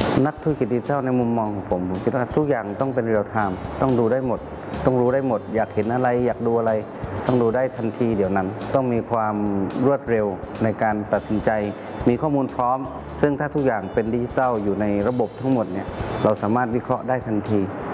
นักธุรกิจดิจิทัลในมุมมองของผมคิดว่าทุกอย่างต้องเป็นเรียลไทม์ต้องดูได้หมดต้องรู้ได้หมดอยากเห็นอะไรอยากดูอะไรต้องดูได้ทันทีเดี๋ยวนั้นต้องมีความรวดเร็วในการตัดสินใจมีข้อมูลพร้อมซึ่งถ้าทุกอย่างเป็นดิจิทัลอยู่ในระบบทั้งหมดเนี่ยเราสามารถวิเคราะห์ได้ทันที